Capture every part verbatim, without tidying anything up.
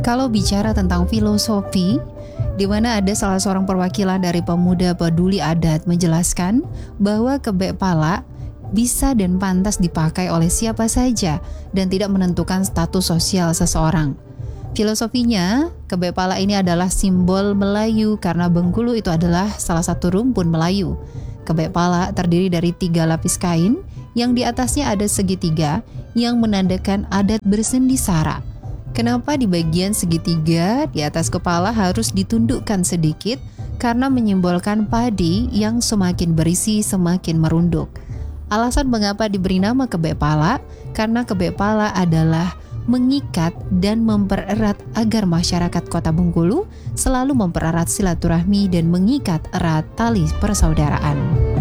Kalau bicara tentang filosofi, di mana ada salah seorang perwakilan dari pemuda peduli adat menjelaskan bahwa kebek pala bisa dan pantas dipakai oleh siapa saja dan tidak menentukan status sosial seseorang. Filosofinya, kebek pala ini adalah simbol Melayu karena Bengkulu itu adalah salah satu rumpun Melayu. Kebek pala terdiri dari tiga lapis kain yang di atasnya ada segitiga yang menandakan adat bersendi sara. Kenapa di bagian segitiga di atas kepala harus ditundukkan sedikit? Karena menyimbolkan padi yang semakin berisi semakin merunduk. Alasan mengapa diberi nama kebek pala, karena kebek pala adalah mengikat dan mempererat agar masyarakat Kota Bengkulu selalu mempererat silaturahmi dan mengikat erat tali persaudaraan.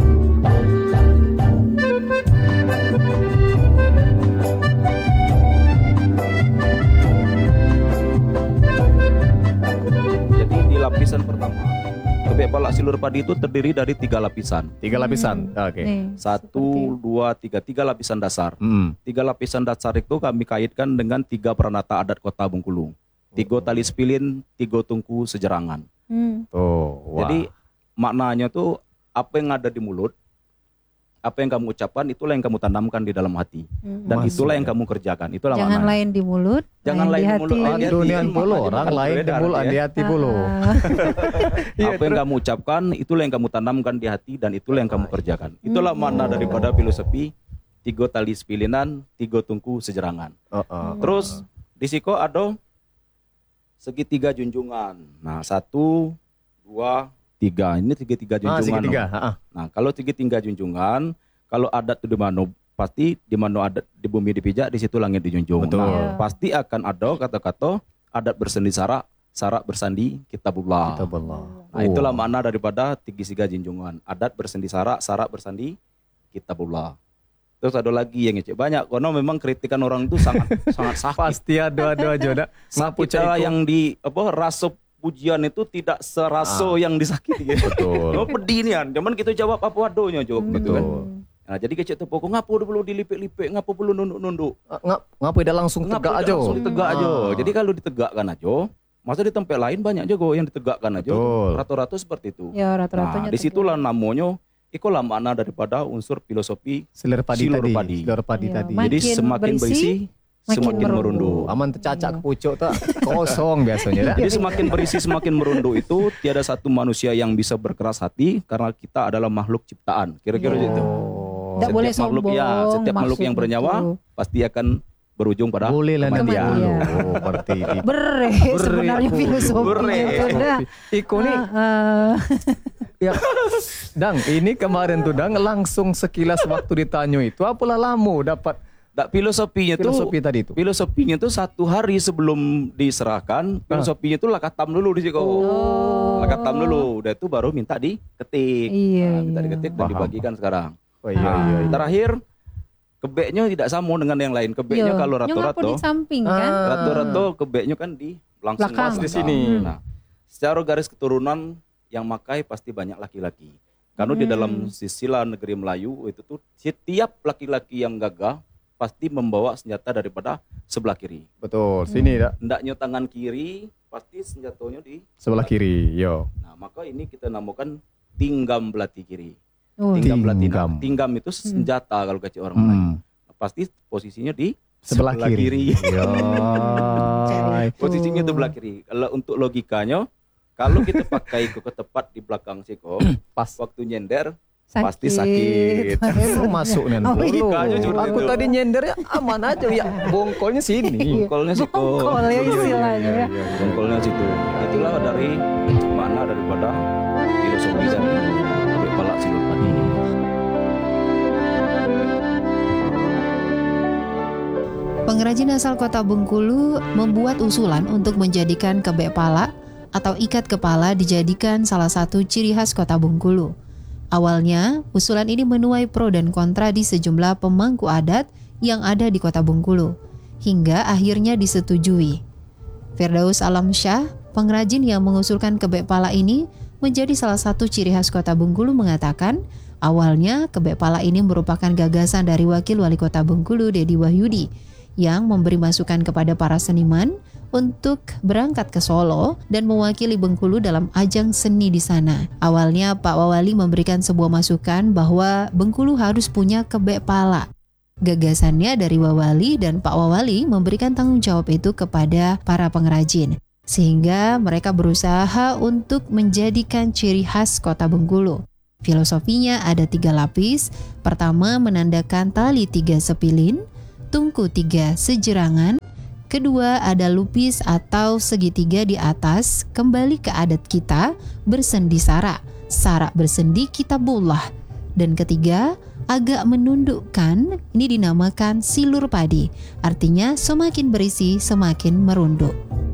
Jadi di lapisan pertama, kebek pala silur padi itu terdiri dari tiga lapisan. Tiga lapisan, Hmm. oke. Nih, Satu, seperti- dua, tiga, tiga lapisan dasar. Hmm. Tiga lapisan dasar itu kami kaitkan dengan tiga peranata adat Kota Bengkulu. Tiga tali spilin, tiga tungku sejerangan. Hmm. Tuh, wah. Jadi maknanya tuh apa yang ada di mulut, apa yang kamu ucapkan, itulah yang kamu tanamkan di dalam hati. Hmm. Dan Masuk itulah ya. yang kamu kerjakan. Itulah Jangan maknanya. lain di mulut, Jangan lain di hati. mulut, lain di hati. Dunian Maknanya puluh orang bukan lain di berbeda mulut, nanti di ya. hati puluh. Ah. Apa yang kamu ucapkan, itulah yang kamu tanamkan di hati dan itulah yang kamu kerjakan. Itulah makna daripada filosofi tiga tali spilinan, tiga tungku sejerangan. Oh, oh. Terus di siko ada segitiga junjungan. Nah, satu, dua, tiga. Ini segitiga Ah, junjungan. segitiga. ah, ah. Nah, kalau segitiga junjungan, kalau adat itu di mana, pasti di mana adat di bumi dipijak, di situ langit dijunjung. Betul. Nah, pasti akan ada kata-kata adat bersandi sara, sara bersandi kitabullah. Kitabullah. Nah, itulah makna daripada tiga junjungan. Adat bersandi sara, sara bersandi kitabullah. Terus ada lagi yang ngecek banyak, karena memang kritikan orang itu sangat sangat sakit. Pasti ada-ada aja dah. Sakit cara yang di apa rasa pujian itu tidak seraso yang disakiti. Gitu. Betul. Oh, pedih nih kan. Cuman kita jawab apa wadonya jawab gitu kan. Betul. Nah, jadi kecek tu pokok ngapo perlu dilipik-lipik, ngapo perlu nunduk-nunduk. Ngap, ngapa tidak langsung Ngapo tegak tidak aja? langsung ditegak aja. Ah. Jadi kalau ditegakkan aja, masa di tempat lain banyak juga yang ditegakkan aja. Betul. Rata-rata seperti itu. Ya, rata-ratanya Nah, disitulah namanya, itulah makna daripada unsur filosofi Silir padi silur tadi. padi. Silir padi Ya, tadi. makin Jadi semakin berisi, berisi, makin semakin merunduk. merunduk. Aman tercacak ke pucuk tak kosong biasanya dah. Jadi semakin berisi, semakin merunduk itu tiada satu manusia yang bisa berkeras hati karena kita adalah makhluk ciptaan. Kira-kira Ya. gitu. Tidak Setiap boleh makhluk sombong. ya, setiap makhluk yang maksud bernyawa itu. pasti akan berujung pada Boleh lah nanti. kematian. Kematian. Oh, berarti di Ber sebenarnya Ber- filosofi Ber- itu dah. Iko nih, Ah, ah. ya, Dang, ini kemarin tuh Dang langsung sekilas waktu ditanya itu, apalah lamu dapat Nah, filosofinya tuh filosofi tadi itu. filosofinya tuh satu hari sebelum diserahkan, filosofinya tuh lakatam dulu di situ. Lakatam dulu, udah itu baru minta diketik. Iya, Nah, minta iya. diketik dan Paham. dibagikan sekarang. Oh iya Nah, iya. iya. Terakhir kebeknya tidak sama dengan yang lain. Kebeknya Yo, kalau yang apa rato-rato, di samping kan? Ah. rato-rato kebeknya kan di langsung Belakang. pas Di sini. Nah, secara garis keturunan yang makai pasti banyak laki-laki. Karena di Hmm. dalam sisilah negeri Melayu itu tuh setiap laki-laki yang gagah pasti membawa senjata daripada sebelah kiri. Betul, sini dah. Hendaknya tangan kiri pasti senjatanya di. Sebelah kiri, yo. Nah, maka ini kita namakan tinggam belati kiri. Oh, Tinggam belati. Tinggam. Nah, tinggam itu senjata kalau kata orang Melayu. Hmm. Nah, pasti posisinya di Sebelah, kiri. Yo. Posisinya itu sebelah kiri. Kalau untuk logikanya, kalau kita pakai koko tepat di belakang siko, Pas. waktu nyender sakit. pasti sakit. Lu masuk nen. Oh, iya. Logikanya seperti Aku itu. tadi nyender ya aman aja ya. Bongkolnya sini. Bongkolnya situ. Bongkol ya istilahnya ya. Bongkolnya situ. Itulah dari mana daripada filosofi dari kepala silur padi. Pengrajin asal Kota Bengkulu membuat usulan untuk menjadikan kebek pala atau ikat kepala dijadikan salah satu ciri khas Kota Bengkulu. Awalnya, usulan ini menuai pro dan kontra di sejumlah pemangku adat yang ada di Kota Bengkulu, hingga akhirnya disetujui. Firdaus Alamsyah, pengrajin yang mengusulkan kebek pala ini menjadi salah satu ciri khas Kota Bengkulu, mengatakan awalnya kebek pala ini merupakan gagasan dari Wakil Wali Kota Bengkulu Dedi Wahyudi yang memberi masukan kepada para seniman untuk berangkat ke Solo dan mewakili Bengkulu dalam ajang seni di sana. Awalnya Pak Wawali memberikan sebuah masukan bahwa Bengkulu harus punya kebek pala. Gagasannya dari Wawali dan Pak Wawali memberikan tanggung jawab itu kepada para pengrajin. Sehingga mereka berusaha untuk menjadikan ciri khas kota Bengkulu. Filosofinya ada tiga lapis. Pertama, menandakan tali tiga sepilin, tungku tiga sejerangan. Kedua, ada lupis atau segitiga di atas, kembali ke adat kita, bersendi sarak, sarak bersendi kitabullah. Dan ketiga, agak menundukkan, ini dinamakan silur padi. Artinya semakin berisi semakin merunduk.